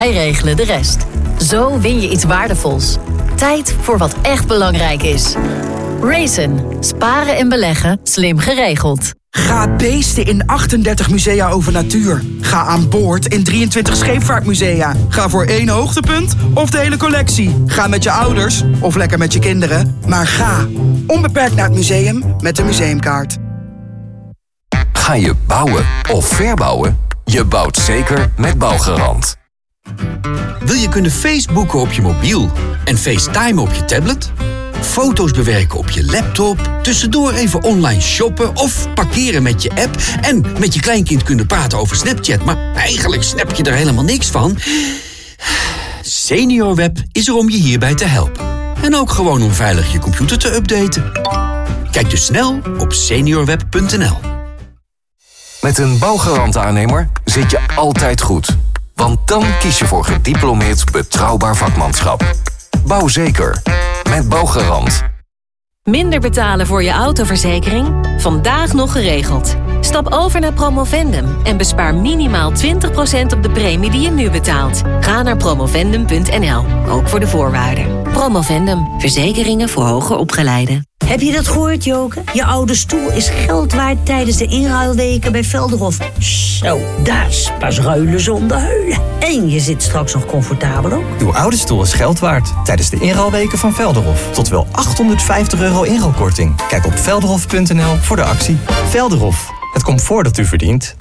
Wij regelen de rest. Zo win je iets waardevols. Tijd voor wat echt belangrijk is. Raisin. Sparen en beleggen. Slim geregeld. Ga beesten in 38 musea over natuur. Ga aan boord in 23 scheepvaartmusea. Ga voor 1 hoogtepunt of de hele collectie. Ga met je ouders of lekker met je kinderen. Maar ga onbeperkt naar het museum met de museumkaart. Ga je bouwen of verbouwen? Je bouwt zeker met Bouwgarant. Wil je kunnen Facebooken op je mobiel en FaceTime op je tablet? Foto's bewerken op je laptop, tussendoor even online shoppen of parkeren met je app en met je kleinkind kunnen praten over Snapchat, maar eigenlijk snap je er helemaal niks van? SeniorWeb is er om je hierbij te helpen. En ook gewoon om veilig je computer te updaten. Kijk dus snel op seniorweb.nl. Met een Bouwgarant-aannemer zit je altijd goed. Want dan kies je voor gediplomeerd betrouwbaar vakmanschap. Bouw zeker. Met Bouwgarant. Minder betalen voor je autoverzekering? Vandaag nog geregeld. Stap over naar Promovendum en bespaar minimaal 20% op de premie die je nu betaalt. Ga naar promovendum.nl, ook voor de voorwaarden. Promovendum, verzekeringen voor hoger opgeleiden. Heb je dat gehoord, Joke? Je oude stoel is geld waard tijdens de inruilweken bij Velderhof. Zo, daar is pas ruilen zonder huilen. En je zit straks nog comfortabel ook. Uw oude stoel is geld waard tijdens de inruilweken van Velderhof. Tot wel €850 inruilkorting. Kijk op velderhof.nl voor de actie. Velderhof, het comfort dat u verdient.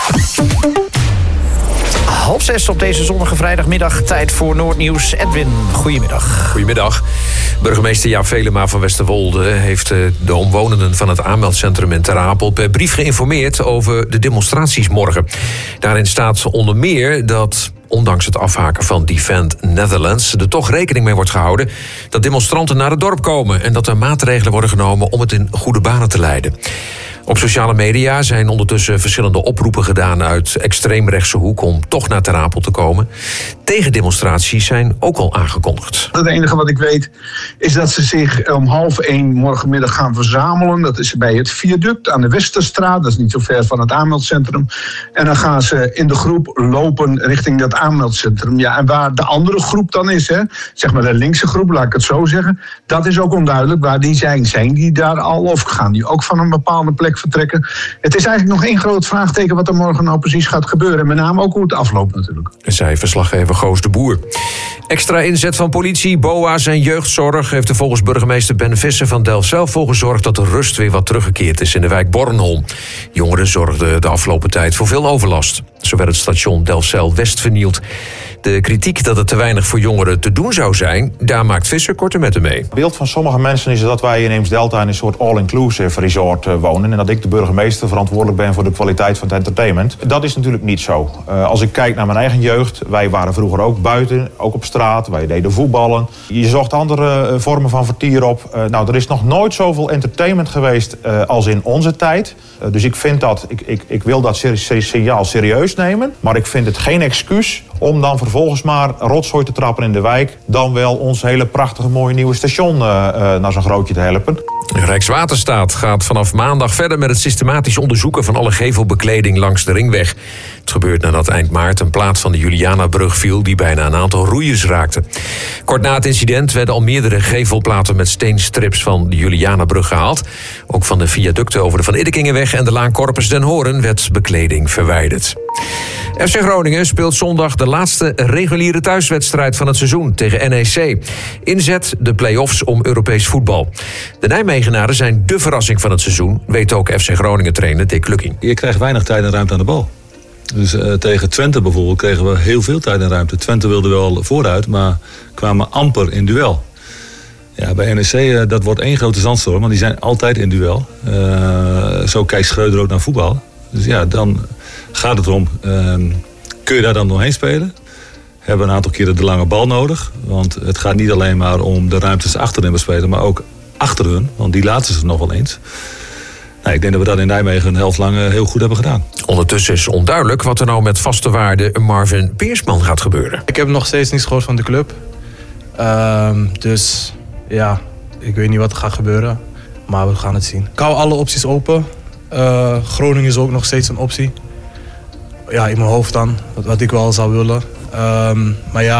5:30 op deze zonnige vrijdagmiddag. Tijd voor Noordnieuws. Edwin, goedemiddag. Goedemiddag. Burgemeester Jaap Velema van Westerwolde heeft de omwonenden van het aanmeldcentrum in Ter Apel per brief geïnformeerd over de demonstraties morgen. Daarin staat onder meer dat, ondanks het afhaken van Defend Netherlands, er toch rekening mee wordt gehouden dat demonstranten naar het dorp komen en dat er maatregelen worden genomen om het in goede banen te leiden. Op sociale media zijn ondertussen verschillende oproepen gedaan uit extreemrechtse hoek om toch naar Ter Apel te komen. Tegendemonstraties zijn ook al aangekondigd. Het enige wat ik weet is dat ze zich om 12:30 morgenmiddag gaan verzamelen. Dat is bij het viaduct aan de Westerstraat. Dat is niet zo ver van het aanmeldcentrum. En dan gaan ze in de groep lopen richting dat aanmeldcentrum. Ja, en waar de andere groep dan is, hè, zeg maar de linkse groep, laat ik het zo zeggen, dat is ook onduidelijk waar die zijn. Zijn die daar al of gaan die ook van een bepaalde plek vertrekken? Het is eigenlijk nog één groot vraagteken wat er morgen nou precies gaat gebeuren. En met name ook hoe het afloopt natuurlijk. Zei verslaggever Goos de Boer. Extra inzet van politie, BOA's en jeugdzorg heeft er volgens burgemeester Ben Visser van Delfzijl voor gezorgd dat de rust weer wat teruggekeerd is in de wijk Bornholm. Jongeren zorgden de afgelopen tijd voor veel overlast. Zo werd het station Delfzijl-West vernield. De kritiek dat het te weinig voor jongeren te doen zou zijn, daar maakt Visser korte metten mee. Het beeld van sommige mensen is dat wij in Eemsdelta in een soort all-inclusive resort wonen en dat ik de burgemeester verantwoordelijk ben voor de kwaliteit van het entertainment. Dat is natuurlijk niet zo. Als ik kijk naar mijn eigen jeugd, wij waren vroeger ook buiten, ook op straat, wij deden voetballen. Je zocht andere vormen van vertier op. Nou, er is nog nooit zoveel entertainment geweest als in onze tijd. Dus ik vind dat, ik wil dat signaal serieus nemen, maar ik vind het geen excuus om dan vervolgens maar rotzooi te trappen in de wijk, dan wel ons hele prachtige mooie nieuwe station naar zo'n grootje te helpen. Rijkswaterstaat gaat vanaf maandag verder met het systematisch onderzoeken van alle gevelbekleding langs de ringweg. Het gebeurt nadat eind maart een plaat van de Julianabrug viel die bijna een aantal roeiers raakte. Kort na het incident werden al meerdere gevelplaten met steenstrips van de Julianabrug gehaald. Ook van de viaducten over de Van Iddekingenweg en de Laan Corpus den Hoorn werd bekleding verwijderd. FC Groningen speelt zondag de laatste reguliere thuiswedstrijd van het seizoen tegen NEC. Inzet de play-offs om Europees voetbal. De Nijmegenaren zijn dé verrassing van het seizoen, weet ook FC Groningen-trainer Dick Lukking. Je krijgt weinig tijd en ruimte aan de bal. Dus tegen Twente bijvoorbeeld kregen we heel veel tijd en ruimte. Twente wilde wel vooruit, maar kwamen amper in duel. Ja, bij NEC, dat wordt één grote zandstorm, want die zijn altijd in duel. Zo kijkt Schreuder ook naar voetbal. Dus ja, dan gaat het erom, kun je daar dan doorheen spelen? Hebben een aantal keren de lange bal nodig. Want het gaat niet alleen maar om de ruimtes achterin bespelen, maar ook achter hun. Want die laten ze nog wel eens. Nou, ik denk dat we dat in Nijmegen een helft lang heel goed hebben gedaan. Ondertussen is onduidelijk wat er nou met vaste waarde Marvin Peersman gaat gebeuren. Ik heb nog steeds niets gehoord van de club. Dus ja, ik weet niet wat er gaat gebeuren. Maar we gaan het zien. Ik hou alle opties open. Groningen is ook nog steeds een optie. Ja, in mijn hoofd dan. Wat ik wel zou willen. Maar ja,